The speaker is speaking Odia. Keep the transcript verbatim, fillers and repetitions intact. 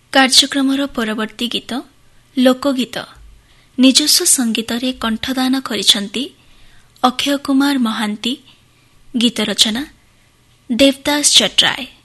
କାର୍ଯ୍ୟକ୍ରମର ପରବର୍ତ୍ତୀ ଗୀତ ଲୋକଗୀତ ନିଜସ୍ୱ ସଙ୍ଗୀତରେ କଣ୍ଠଦାନ କରିଛନ୍ତି ଅକ୍ଷୟ କୁମାର ମହାନ୍ତି। ଗୀତ ରଚନା ଦେବଦାସ ଚଟ୍ରାୟ।